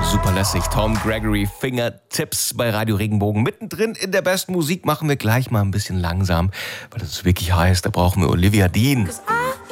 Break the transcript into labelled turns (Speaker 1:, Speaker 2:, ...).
Speaker 1: Super lässig. Tom Gregory, Fingertips bei Radio Regenbogen. Mittendrin in der besten Musik machen wir gleich mal ein bisschen langsam, weil das ist wirklich heiß. Da brauchen wir Olivia Dean.